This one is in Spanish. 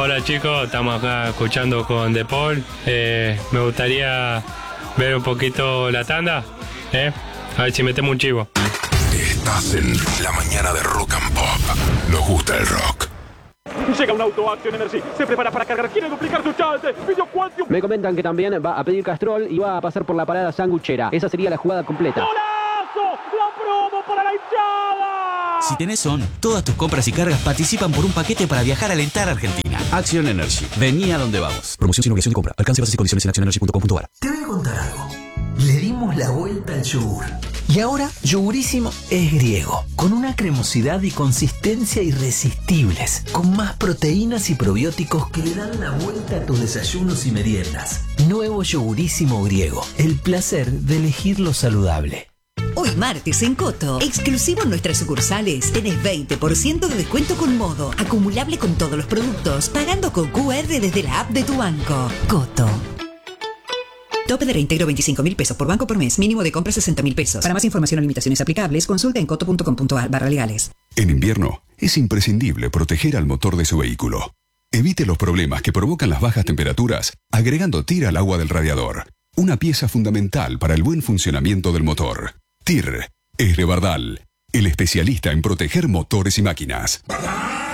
Hola chicos, estamos acá escuchando con De Paul. Me gustaría ver un poquito la tanda. A ver si metemos un chivo. Estás en la mañana de Rock and Pop. Nos gusta el rock. Llega un auto Action Energy, se prepara para cargar, quiere duplicar su chance. Video Quantium. Me comentan que también va a pedir Castrol y va a pasar por la parada sanguchera. Esa sería la jugada completa. ¡Golazo! ¡La promo para la hinchada! Si tenés ON, todas tus compras y cargas participan por un paquete para viajar a alentar a Argentina. Action Energy. Vení a donde vamos. Promoción sin obligación de compra. Alcance bases y condiciones en actionenergy.com.ar. Te voy a contar algo. Le dimos la vuelta al yogur. Y ahora, Yogurísimo es griego, con una cremosidad y consistencia irresistibles, con más proteínas y probióticos que le dan la vuelta a tus desayunos y meriendas. Nuevo Yogurísimo griego, el placer de elegir lo saludable. Hoy martes en Coto, exclusivo en nuestras sucursales, tenés 20% de descuento con Modo, acumulable con todos los productos, pagando con QR desde la app de tu banco. Coto. Tope de reintegro 25.000 pesos por banco por mes. Mínimo de compra 60.000 pesos. Para más información o limitaciones aplicables, consulta en coto.com.ar/legales. En invierno es imprescindible proteger al motor de su vehículo. Evite los problemas que provocan las bajas temperaturas agregando TIR al agua del radiador. Una pieza fundamental para el buen funcionamiento del motor. TIR es de Bardal, el especialista en proteger motores y máquinas.